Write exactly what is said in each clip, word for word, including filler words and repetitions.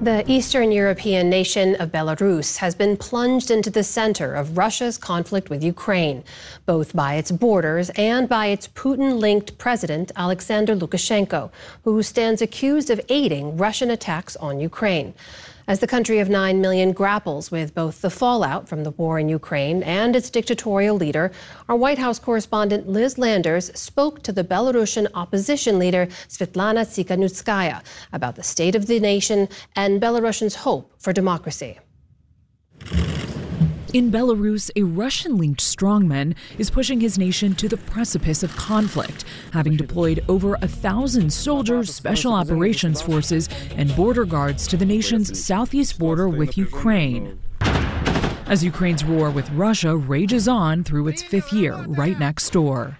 The Eastern European nation of Belarus has been plunged into the center of Russia's conflict with Ukraine, both by its borders and by its Putin-linked president, Alexander Lukashenko, who stands accused of aiding Russian attacks on Ukraine. As the country of nine million grapples with both the fallout from the war in Ukraine and its dictatorial leader, our White House correspondent Liz Landers spoke to the Belarusian opposition leader Svetlana Tikhanovskaya about the state of the nation and Belarusians' hope for democracy. In Belarus, a Russian-linked strongman is pushing his nation to the precipice of conflict, having deployed over a thousand soldiers, special operations forces, and border guards to the nation's southeast border with Ukraine. As Ukraine's war with Russia rages on through its fifth year right next door.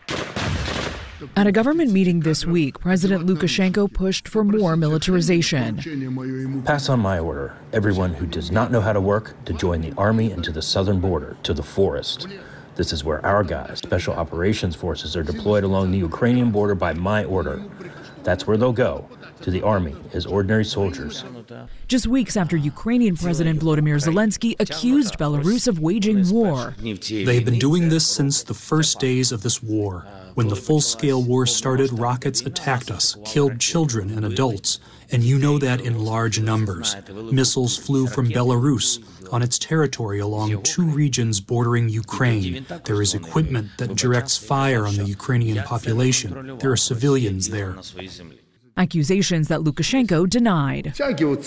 At a government meeting this week, President Lukashenko pushed for more militarization. Pass on my order, everyone who does not know how to work, to join the army and to the southern border, to the forest. This is where our guys, special operations forces, are deployed along the Ukrainian border by my order. That's where they'll go, to the army, as ordinary soldiers. Just weeks after Ukrainian President Volodymyr Zelensky accused Belarus of waging war. They've been doing this since the first days of this war. When the full-scale war started, rockets attacked us, killed children and adults, and you know that in large numbers. Missiles flew from Belarus on its territory along two regions bordering Ukraine. There is equipment that directs fire on the Ukrainian population. There are civilians there. Accusations that Lukashenko denied.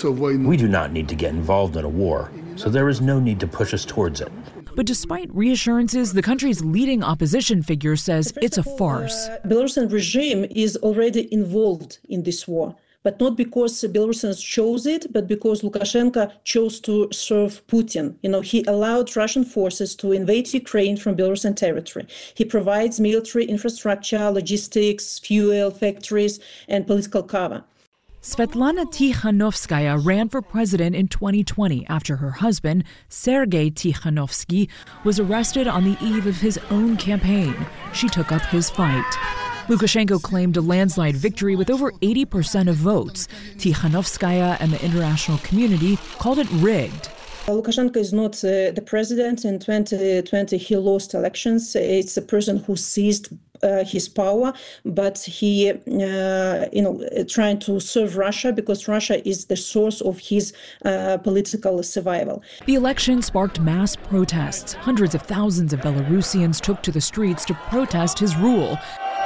We do not need to get involved in a war, so there is no need to push us towards it. But despite reassurances, the country's leading opposition figure says it's a farce. The Belarusian regime is already involved in this war, but not because Belarusians chose it, but because Lukashenko chose to serve Putin. You know, he allowed Russian forces to invade Ukraine from Belarusian territory. He provides military infrastructure, logistics, fuel, factories, and political cover. Svetlana Tikhanovskaya ran for president in twenty twenty after her husband, Sergei Tikhanovsky, was arrested on the eve of his own campaign. She took up his fight. Lukashenko claimed a landslide victory with over eighty percent of votes. Tikhanovskaya and the international community called it rigged. Lukashenko is not uh, the president. In twenty twenty, he lost elections. It's a person who seized uh, his power, but he, uh, you know, trying to serve Russia because Russia is the source of his uh, political survival. The election sparked mass protests. Hundreds of thousands of Belarusians took to the streets to protest his rule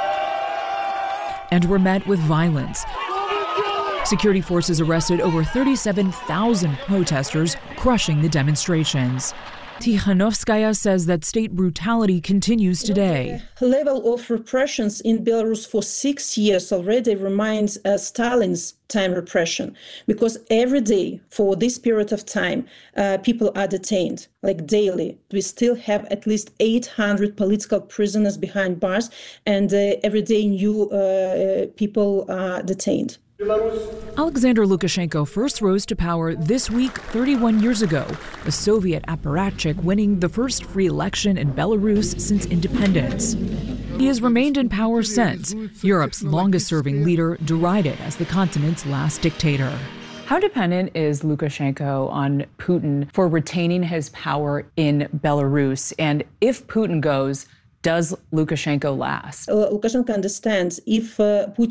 and were met with violence. Security forces arrested over thirty-seven thousand protesters, crushing the demonstrations. Tikhanovskaya says that state brutality continues today. The level of repressions in Belarus for six years already reminds uh, Stalin's time repression, because every day for this period of time, uh, people are detained, like daily. We still have at least eight hundred political prisoners behind bars, and uh, every day new uh, people are detained. Alexander Lukashenko first rose to power this week thirty-one years ago, a Soviet apparatchik winning the first free election in Belarus since independence. He has remained in power since, Europe's longest-serving leader derided as the continent's last dictator. How dependent is Lukashenko on Putin for retaining his power in Belarus? And if Putin goes, does Lukashenko last? Uh, Lukashenko understands if uh, Putin